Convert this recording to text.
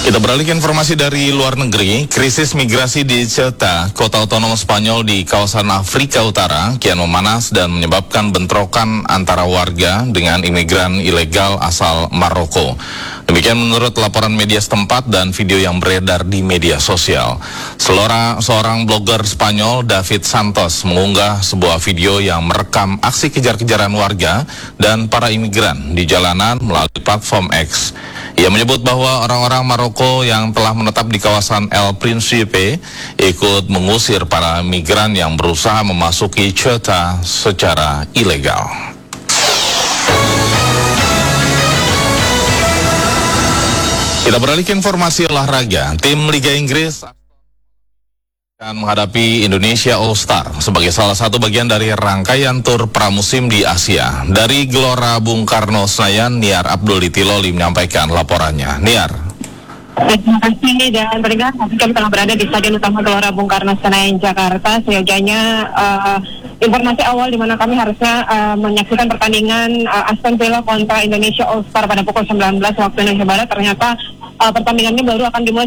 Kita beralih ke informasi dari luar negeri. Krisis migrasi di Ceuta, kota otonom Spanyol di kawasan Afrika Utara, kian memanas dan menyebabkan bentrokan antara warga dengan imigran ilegal asal Maroko. Demikian menurut laporan media setempat dan video yang beredar di media sosial. Seorang blogger Spanyol, David Santos, mengunggah sebuah video yang merekam aksi kejar-kejaran warga dan para imigran di jalanan melalui platform X. Ia menyebut bahwa orang-orang Maroko yang telah menetap di kawasan El Príncipe ikut mengusir para migran yang berusaha memasuki Ceuta secara ilegal. Kita beralih ke informasi olahraga. Tim Liga Inggris akan menghadapi Indonesia All Star sebagai salah satu bagian dari rangkaian tur pramusim di Asia. Dari Gelora Bung Karno Senayan, Niar Abdul Tiloli menyampaikan laporannya. Niar. Terima kasih dan berikan kami telah berada di Stadion Utama Gelora Bung Karno Senayan, Jakarta. Seyogianya informasi awal di mana kami harusnya menyaksikan pertandingan Aston Villa kontra Indonesia All Star pada pukul 19 waktu Indonesia Barat. Ternyata pertandingan ini baru akan dimulai